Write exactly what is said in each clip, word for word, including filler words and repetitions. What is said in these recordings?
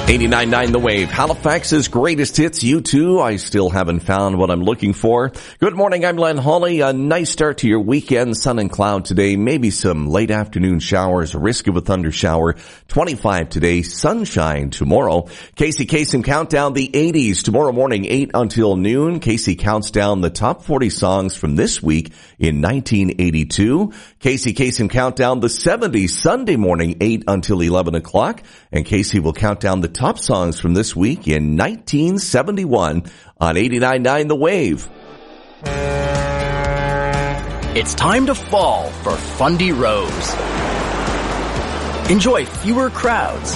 eighty-nine point nine The Wave, Halifax's greatest hits. You too. I still haven't found what I'm looking for. Good morning, I'm Len Hawley. A nice start to your weekend. Sun and cloud today. Maybe some late afternoon showers. A risk of a thunder shower. twenty-five today. Sunshine tomorrow. Casey Kasem countdown the eighties. Tomorrow morning, eight until noon. Casey counts down the top forty songs from this week in nineteen eighty-two. Casey Kasem countdown the seventies. Sunday morning, eight until eleven o'clock. And Casey will count down the top songs from this week in nineteen seventy-one on eighty-nine point nine The Wave. It's time to fall for Fundy Rose. Enjoy fewer crowds,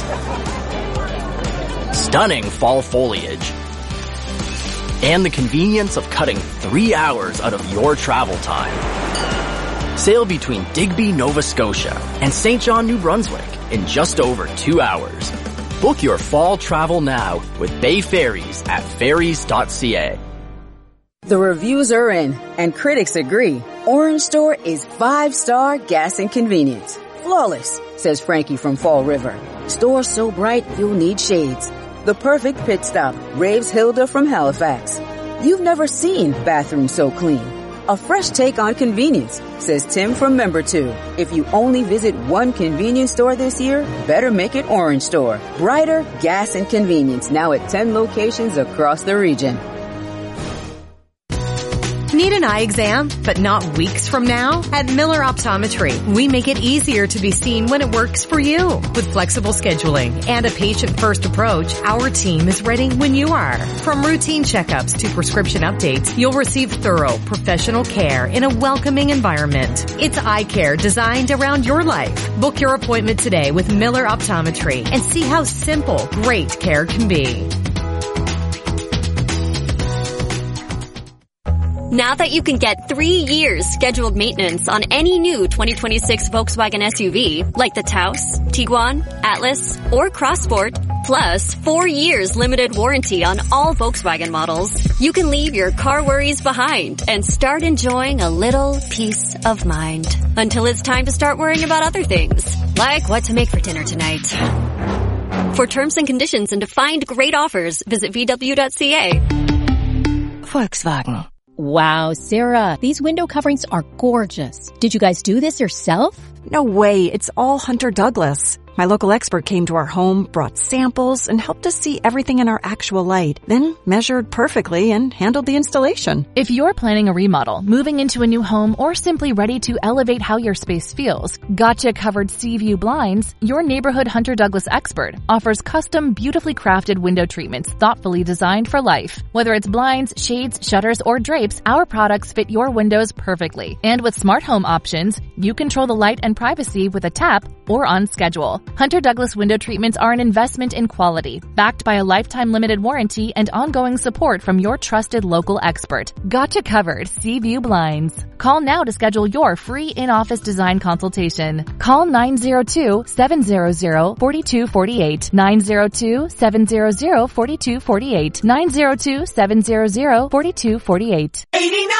stunning fall foliage, and the convenience of cutting three hours out of your travel time. Sail between Digby, Nova Scotia and Saint John, New Brunswick in just over two hours. Book your fall travel now with Bay Ferries at ferries dot c a. The reviews are in, and critics agree. Orange Store is five-star gas and convenience. Flawless, says Frankie from Fall River. Store so bright you'll need shades. The perfect pit stop, raves Hilda from Halifax. You've never seen bathrooms so clean. A fresh take on convenience, says Tim from Member two. If you only visit one convenience store this year, better make it Orange Store. Brighter gas and convenience now at ten locations across the region. Need an eye exam, but not weeks from now? At Miller Optometry, we make it easier to be seen when it works for you. With flexible scheduling and a patient-first approach, our team is ready when you are. From routine checkups to prescription updates, you'll receive thorough, professional care in a welcoming environment. It's eye care designed around your life. Book your appointment today with Miller Optometry and see how simple, great care can be. Now that you can get three years scheduled maintenance on any new twenty twenty-six Volkswagen S U V, like the Taos, Tiguan, Atlas, or Crossport, plus four years limited warranty on all Volkswagen models, you can leave your car worries behind and start enjoying a little peace of mind. Until it's time to start worrying about other things, like what to make for dinner tonight. For terms and conditions and to find great offers, visit v w dot c a. Volkswagen. Wow, Sarah, these window coverings are gorgeous. Did you guys do this yourself? No way, it's all Hunter Douglas. My local expert came to our home, brought samples, and helped us see everything in our actual light, then measured perfectly and handled the installation. If you're planning a remodel, moving into a new home, or simply ready to elevate how your space feels, Gotcha Covered Sea View Blinds, your neighborhood Hunter Douglas expert, offers custom, beautifully crafted window treatments thoughtfully designed for life. Whether it's blinds, shades, shutters, or drapes, our products fit your windows perfectly. And with smart home options, you control the light and privacy with a tap or on schedule. Hunter Douglas window treatments are an investment in quality, backed by a lifetime limited warranty and ongoing support from your trusted local expert. Gotcha Covered Sea View Blinds. Call now to schedule your free in-office design consultation. Call nine zero two, seven zero zero, four two four eight, nine zero two, seven zero zero, four two four eight, nine zero two, seven zero zero, four two four eight.